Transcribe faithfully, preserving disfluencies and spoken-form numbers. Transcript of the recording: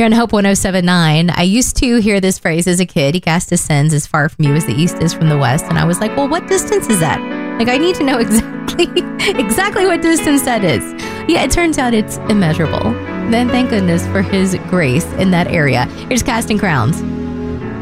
You're on Hope one oh seven point nine. I used to hear this phrase as a kid. He cast his sins as far from you as the east is from the west. And I was like, well, what distance is that? Like, I need to know exactly, exactly what distance that is. Yeah, it turns out it's immeasurable. Then thank goodness for his grace in that area. Here's Casting Crowns.